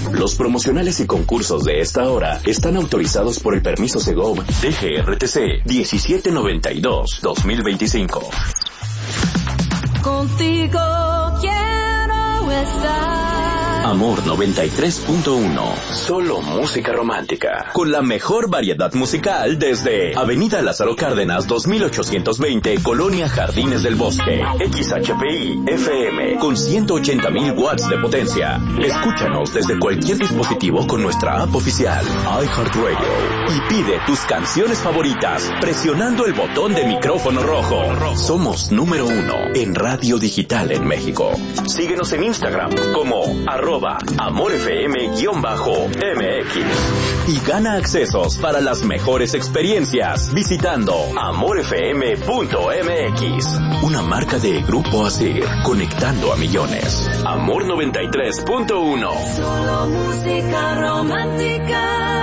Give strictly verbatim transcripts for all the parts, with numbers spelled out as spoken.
Los promocionales y concursos de esta hora están autorizados por el permiso Segov D G R T C diecisiete noventa y dos dos mil veinticinco. Contigo quiero estar. Amor noventa y tres punto uno. Solo música romántica. Con la mejor variedad musical desde Avenida Lázaro Cárdenas dos mil ochocientos veinte, Colonia Jardines del Bosque. X H P I F M con ciento ochenta mil watts de potencia. Escúchanos desde cualquier dispositivo con nuestra app oficial iHeartRadio y pide tus canciones favoritas presionando el botón de micrófono rojo. Somos número uno en radio digital en México. Síguenos en Instagram como arroba amorfm-M X y gana accesos para las mejores experiencias visitando amorfm punto M X. Una marca de Grupo Asir, conectando a millones. Amor noventa y tres punto uno. Solo música romántica.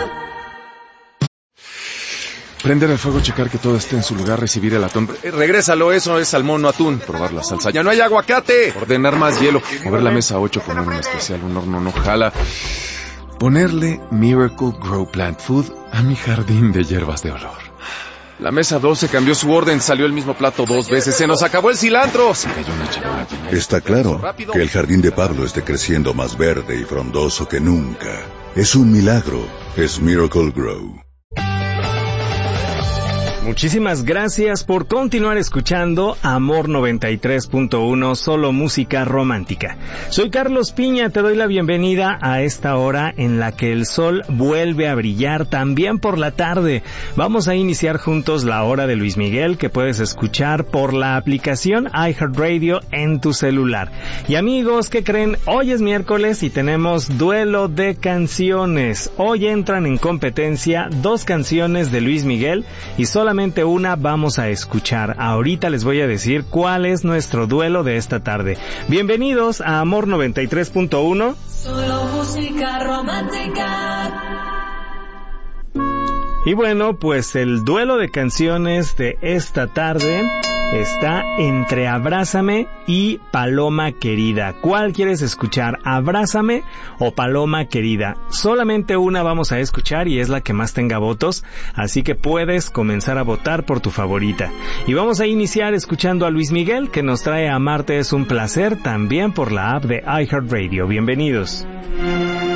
Prender el fuego, checar que todo esté en su lugar, recibir el atún. Eh, regrésalo, eso es salmón, no atún. Probar la salsa, ya no hay aguacate. Ordenar más hielo. Mover la mesa ocho, poner un especial, un horno no jala. Ponerle Miracle Grow Plant Food a mi jardín de hierbas de olor. La mesa doce cambió su orden, salió el mismo plato dos veces, se nos acabó el cilantro. Se cayó una charola. Está claro que el jardín de Pablo esté creciendo más verde y frondoso que nunca. Es un milagro, es Miracle Grow. Muchísimas gracias por continuar escuchando Amor noventa y tres punto uno, solo música romántica. Soy Carlos Piña, te doy la bienvenida a esta hora en la que el sol vuelve a brillar también por la tarde. Vamos a iniciar juntos la hora de Luis Miguel, que puedes escuchar por la aplicación iHeartRadio en tu celular. Y amigos, ¿qué creen? Hoy es miércoles y tenemos duelo de canciones. Hoy entran en competencia dos canciones de Luis Miguel y solamente una vamos a escuchar. Ahorita les voy a decir cuál es nuestro duelo de esta tarde. Bienvenidos a Amor noventa y tres punto uno. Solo música romántica. Y bueno, pues el duelo de canciones de esta tarde está entre Abrázame y Paloma Querida. ¿Cuál quieres escuchar? ¿Abrázame o Paloma Querida? Solamente una vamos a escuchar y es la que más tenga votos, así que puedes comenzar a votar por tu favorita. Y vamos a iniciar escuchando a Luis Miguel, que nos trae Amarte es un placer, también por la app de iHeartRadio. Bienvenidos.